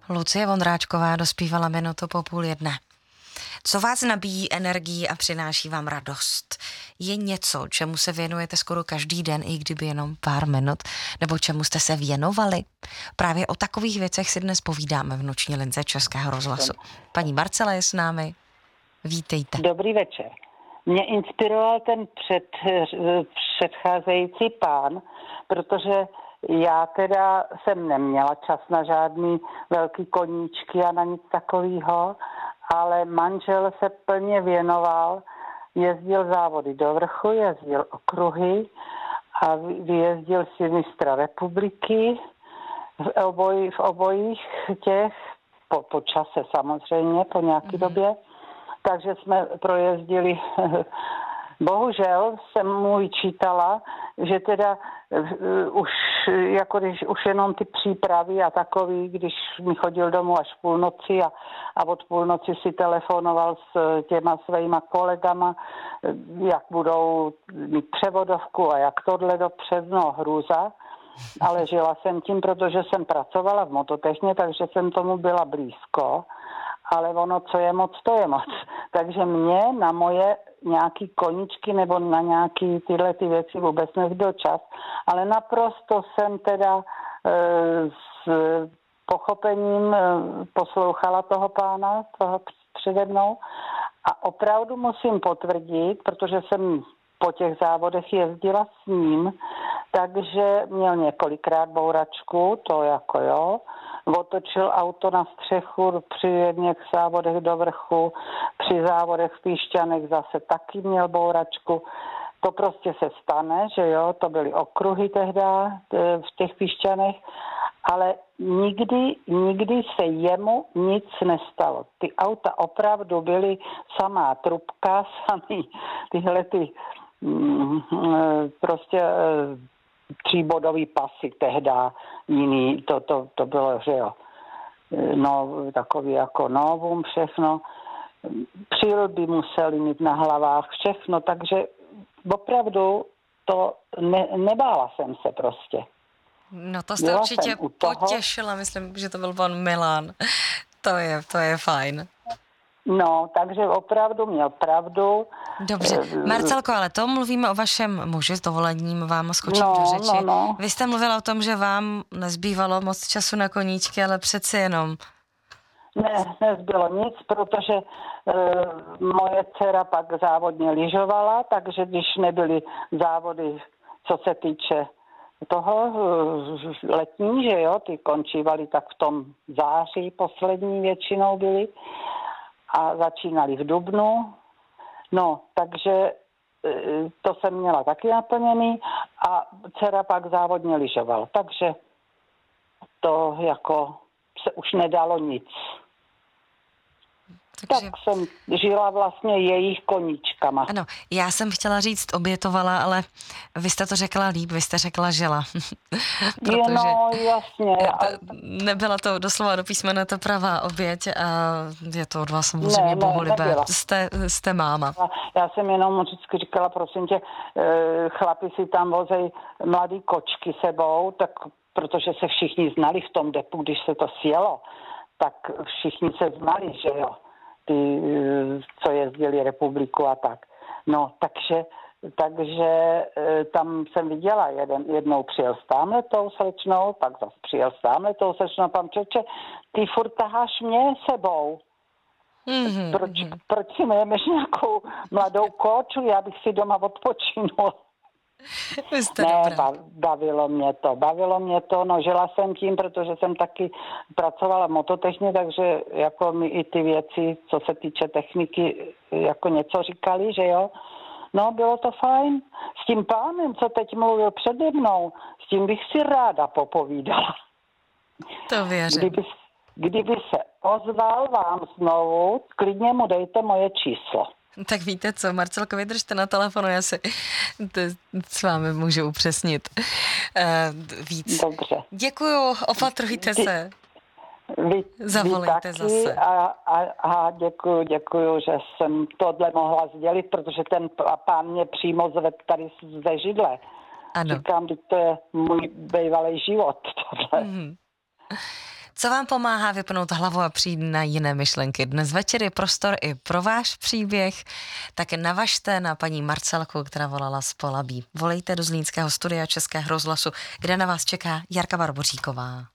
Lucie Vondráčková dospívala 1:05. Co vás nabíjí energii a přináší vám radost? Je něco, čemu se věnujete skoro každý den, i kdyby jenom pár minut, nebo čemu jste se věnovali? Právě o takových věcech si dnes povídáme v noční lince Českého rozhlasu. Paní Marcela je s námi. Vítejte. Dobrý večer. Mě inspiroval ten předcházející pán, protože já teda jsem neměla čas na žádný velký koníčky a na nic takového, ale manžel se plně věnoval, jezdil závody do vrchu, jezdil okruhy a vyjezdil si mistra republiky v obojích těch, po čase samozřejmě, po nějaké době. Takže jsme projezdili, bohužel jsem mu vyčítala, že teda už jenom ty přípravy a takový, když mi chodil domů až v půlnoci a od půlnoci si telefonoval s těma svýma kolegama, jak budou mít převodovku a jak tohle dopředno, hrůza. Ale žila jsem tím, protože jsem pracovala v mototechně, takže jsem tomu byla blízko. Ale ono, co je moc, to je moc. Takže mě na moje nějaký koníčky nebo na nějaký tyhle ty věci vůbec nezbyl čas. Ale naprosto jsem teda s pochopením poslouchala toho pána, toho přede mnou. A opravdu musím potvrdit, protože jsem po těch závodech jezdila s ním, takže měl několikrát bouračku, to jako jo. Otočil auto na střechu při jedných závodech do vrchu, při závodech v Píšťanech zase taky měl bouračku. To prostě se stane, že jo, to byly okruhy tehda v těch Píšťanech, ale nikdy se jemu nic nestalo. Ty auta opravdu byly samá trubka, samý tyhle ty prostě tříbodový pasy tehda, jiný, to bylo, že jo, no, takový jako novum, všechno. Přilby museli mít na hlavách, všechno, takže opravdu to nebála jsem se prostě. No to jste určitě potěšila, myslím, že to byl pan Milan. To je fajn. No, takže opravdu měl pravdu. Dobře. Marcelko, ale to mluvíme o vašem muži, s dovolením vám skočím do řeči. No. Vy jste mluvila o tom, že vám nezbývalo moc času na koníčky, ale přeci jenom. Ne, nezbylo nic, protože moje dcera pak závodně lyžovala, takže když nebyly závody, co se týče toho letní, že jo, ty končívaly tak v tom září, poslední většinou byly a začínali v dubnu. No, takže to jsem měla taky naplněný a dcera pak závodně lyžovala. Takže to jako se už nedalo nic. Takže... Tak jsem žila vlastně jejich koníčkama. Ano, já jsem chtěla říct obětovala, ale vy jste to řekla líp, vy jste řekla žila. Protože no, jasně. Nebyla to doslova do písmene ta pravá oběť a je to od vás samozřejmě bohulibé. Jste máma. Já jsem jenom vždycky říkala, prosím tě, chlapi si tam vozej mladý kočky sebou, tak protože se všichni znali v tom depu, když se to sjelo, tak všichni se znali, že jo. Ty, co jezdili republiku a tak. No, takže tam jsem viděla, jednou přijel s támhletou slečnou, pak zase přijel s támhletou slečnou, pan čeče, ty furt taháš mě sebou. Proč si nejmeš nějakou mladou koču, já bych si doma odpočinul. Bavilo mě to, no žila jsem tím, protože jsem taky pracovala v mototechně, takže jako mi i ty věci, co se týče techniky, jako něco říkali, že jo. No, bylo to fajn. S tím pánem, co teď mluvil přede mnou, s tím bych si ráda popovídala. To věřím. Kdyby se ozval vám znovu, klidně mu dejte moje číslo. Tak víte co, Marcelko, vydržte na telefonu, já si s vámi můžu upřesnit víc. Dobře. Děkuju, opatrujte se. Zavolejte zase. A děkuju, že jsem tohle mohla sdělit, protože ten pán mě přímo zvedl tady ze židle. Ano. Říkám, že to je můj bývalý život. Tohle. Co Co vám pomáhá vypnout hlavu a přijít na jiné myšlenky? Dnes večer je prostor i pro váš příběh, tak navažte na paní Marcelku, která volala z Polabí. Volejte do Zlínského studia Českého rozhlasu, kde na vás čeká Jarka Barboříková.